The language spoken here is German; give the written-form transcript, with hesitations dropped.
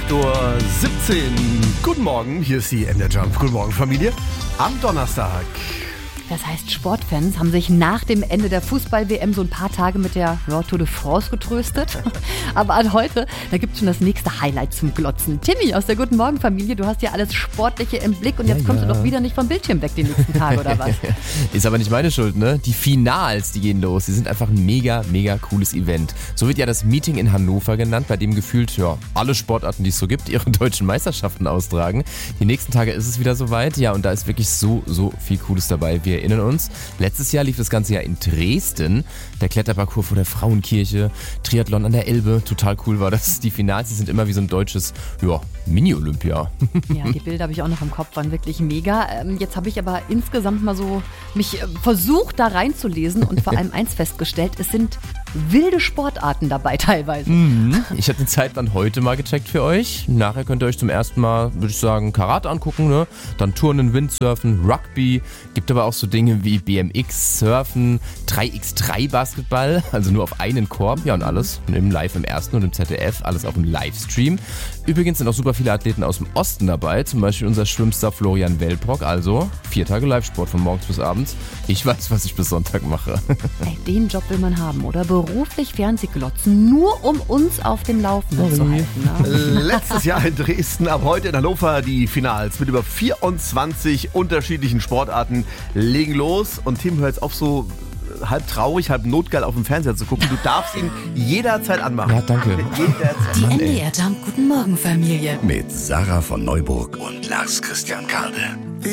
8:17 Uhr. Guten Morgen, hier ist die MDR Jump. Guten Morgen, Familie. Am Donnerstag. Das heißt, Sportfans haben sich nach dem Ende der Fußball-WM so ein paar Tage mit der Tour de France getröstet. Aber an heute, da gibt es schon das nächste Highlight zum Glotzen. Timmy aus der Guten Morgen Familie, du hast ja alles Sportliche im Blick und jetzt kommst du doch wieder nicht vom Bildschirm weg die nächsten Tage, oder was? Ist aber nicht meine Schuld, ne? Die Finals, die gehen los. Die sind einfach ein mega, mega cooles Event. So wird ja das Meeting in Hannover genannt, bei dem gefühlt alle Sportarten, die es so gibt, ihre deutschen Meisterschaften austragen. Die nächsten Tage ist es wieder soweit. Ja, und da ist wirklich so viel Cooles dabei. Wir erinnern uns, letztes Jahr lief das ganze Jahr in Dresden. Der Kletterparcours vor der Frauenkirche, Triathlon an der Elbe, total cool war das. Die Finals, die sind immer wie so ein deutsches, Mini-Olympia. Ja, die Bilder habe ich auch noch im Kopf, waren wirklich mega. Jetzt habe ich aber insgesamt mal so mich versucht, da reinzulesen und vor allem eins festgestellt, es sind wilde Sportarten dabei teilweise. Ich habe den Zeitplan heute mal gecheckt für euch. Nachher könnt ihr euch zum ersten Mal, würde ich sagen, Karate angucken, ne? Dann Turnen, Windsurfen, Rugby. Gibt aber auch so Dinge wie BMX, Surfen, 3x3 Basketball, also nur auf einen Korb. Ja, und alles live im Ersten und im ZDF, alles auch im Livestream. Übrigens sind auch super viele Athleten aus dem Osten dabei, zum Beispiel unser Schwimmstar Florian Welbrock. Also 4 Tage Live-Sport von morgens bis abends. Ich weiß, was ich bis Sonntag mache. Ey, den Job will man haben, oder? Beruflich Fernsehglotzen, nur um uns auf dem Laufenden zu halten. Ne? Letztes Jahr in Dresden, ab heute in Hannover die Finals mit über 24 unterschiedlichen Sportarten legen los. Und Tim, hör jetzt auf, so halb traurig, halb notgeil auf dem Fernseher zu gucken. Du darfst ihn jederzeit anmachen. Ja, danke. Jederzeit. Die MDR Jump Guten Morgen Familie. Mit Sarah von Neuburg und Lars Christian Kade.